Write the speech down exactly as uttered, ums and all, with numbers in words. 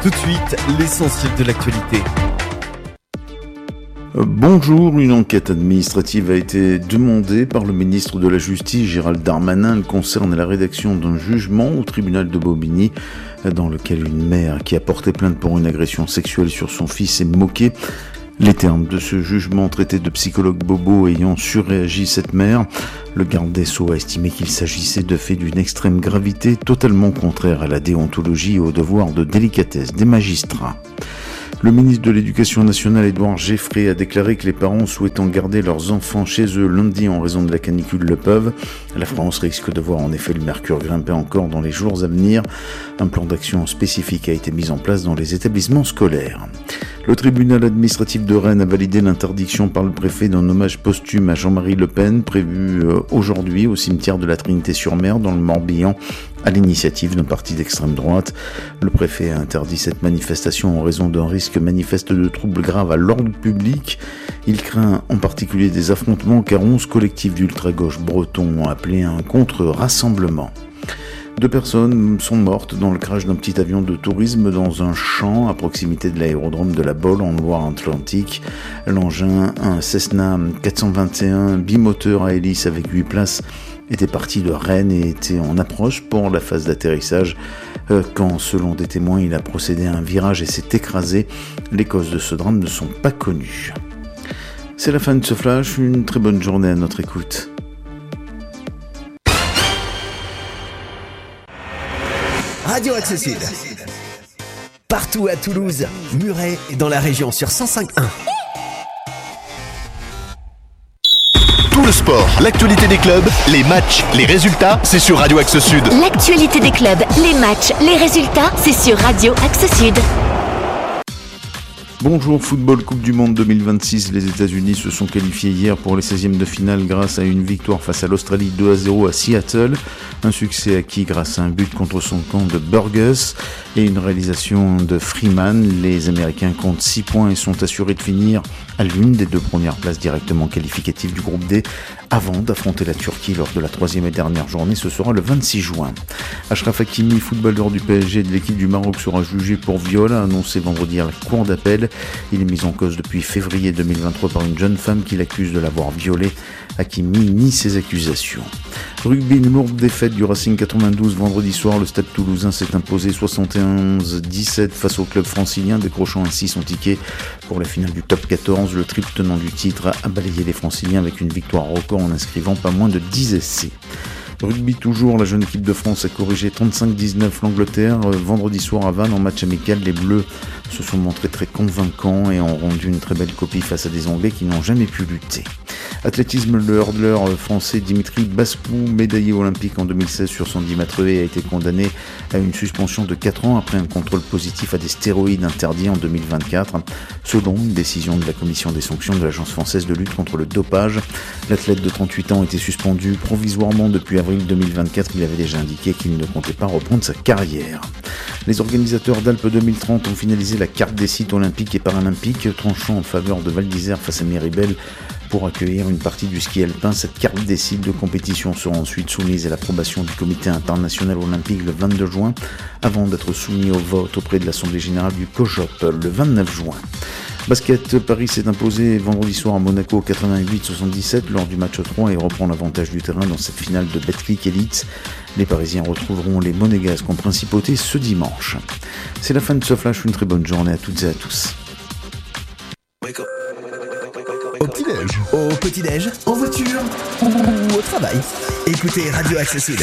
Tout de suite, l'essentiel de l'actualité. Bonjour, une enquête administrative a été demandée par le ministre de la Justice, Gérald Darmanin. Elle concerne la rédaction d'un jugement au tribunal de Bobigny, dans lequel une mère qui a porté plainte pour une agression sexuelle sur son fils est moquée. Les termes de ce jugement traités de psychologue bobo ayant surréagi cette mère. Le garde des Sceaux a estimé qu'il s'agissait de faits d'une extrême gravité, totalement contraire à la déontologie et au devoir de délicatesse des magistrats. Le ministre de l'Éducation nationale, Édouard Geffray, a déclaré que les parents souhaitant garder leurs enfants chez eux lundi en raison de la canicule le peuvent. La France risque de voir en effet le mercure grimper encore dans les jours à venir. Un plan d'action spécifique a été mis en place dans les établissements scolaires. Le tribunal administratif de Rennes a validé l'interdiction par le préfet d'un hommage posthume à Jean-Marie Le Pen, prévu aujourd'hui au cimetière de la Trinité-sur-Mer dans le Morbihan, à l'initiative d'un parti d'extrême droite. Le préfet a interdit cette manifestation en raison d'un risque manifeste de troubles graves à l'ordre public. Il craint en particulier des affrontements car onze collectifs d'ultra-gauche bretons ont appelé à un contre-rassemblement. Deux personnes sont mortes dans le crash d'un petit avion de tourisme dans un champ à proximité de l'aérodrome de la Baule en Loire-Atlantique. L'engin, un Cessna quatre cent vingt et un bimoteur à hélice avec huit places, était parti de Rennes et était en approche pour la phase d'atterrissage quand, selon des témoins, il a procédé à un virage et s'est écrasé. Les causes de ce drame ne sont pas connues. C'est la fin de ce flash, une très bonne journée à notre écoute. Radio Axe Sud. Partout à Toulouse, Muret et dans la région sur cent cinq point un. Tout le sport, l'actualité des clubs, les matchs, les résultats, c'est sur Radio Axe Sud. L'actualité des clubs, les matchs, les résultats, c'est sur Radio Axe Sud. Bonjour, football Coupe du Monde deux mille vingt-six. Les États-Unis se sont qualifiés hier pour les seizièmes de finale grâce à une victoire face à l'Australie deux à zéro à Seattle. Un succès acquis grâce à un but contre son camp de Burgess et une réalisation de Freeman. Les Américains comptent six points et sont assurés de finir à l'une des deux premières places directement qualificatives du groupe D avant d'affronter la Turquie lors de la troisième et dernière journée. Ce sera le vingt-six juin. Achraf Hakimi, footballeur du P S G et de l'équipe du Maroc, sera jugé pour viol, a annoncé vendredi à la cour d'appel. Il est mis en cause depuis février deux mille vingt-trois par une jeune femme qui l'accuse de l'avoir violé. Hakimi nie ses accusations. Rugby, une lourde défaite du Racing quatre-vingt-douze vendredi soir. Le Stade Toulousain s'est imposé soixante et onze à dix-sept face au club francilien, décrochant ainsi son ticket pour la finale du top quatorze. Le triple tenant du titre a balayé les franciliens avec une victoire record en inscrivant pas moins de dix essais. Rugby toujours, la jeune équipe de France a corrigé trente-cinq à dix-neuf l'Angleterre. Vendredi soir à Vannes, en match amical, les Bleus se sont montrés très convaincants et ont rendu une très belle copie face à des Anglais qui n'ont jamais pu lutter. Athlétisme, le hurdleur français Dimitri Bascou, médaillé olympique en deux mille seize sur son dix mètres haies, a été condamné à une suspension de quatre ans après un contrôle positif à des stéroïdes interdits en deux mille vingt-quatre. Selon une décision de la commission des sanctions de l'Agence française de lutte contre le dopage, l'athlète de trente-huit ans était suspendu provisoirement depuis avril deux mille vingt-quatre. Il avait déjà indiqué qu'il ne comptait pas reprendre sa carrière. Les organisateurs d'Alpes deux mille trente ont finalisé la carte des sites olympiques et paralympiques, tranchant en faveur de Val d'Isère face à Méribel pour accueillir une partie du ski alpin. Cette carte des sites de compétition sera ensuite soumise à l'approbation du comité international olympique le vingt-deux juin, avant d'être soumise au vote auprès de l'Assemblée générale du COJOP le vingt-neuf juin. Basket, Paris s'est imposé vendredi soir à Monaco quatre-vingt-huit à soixante-dix-sept lors du match trois et reprend l'avantage du terrain dans cette finale de Betclic Elite. Les Parisiens retrouveront les Monégasques en principauté ce dimanche. C'est la fin de ce flash, une très bonne journée à toutes et à tous. Au petit-déj, au petit-déj, en voiture ou au travail. Écoutez Radio Axe Sud.